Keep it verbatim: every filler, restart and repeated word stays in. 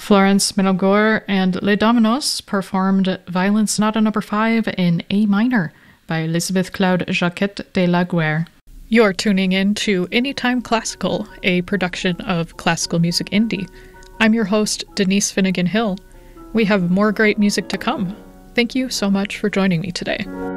Florence Menelgour and Les Dominos performed Violin Sonata number five in A minor by Elizabeth Claude Jacquet de la Guerre. You're tuning in to Anytime Classical, a production of Classical Music Indie. I'm your host, Denise Finnegan Hill. We have more great music to come. Thank you so much for joining me today.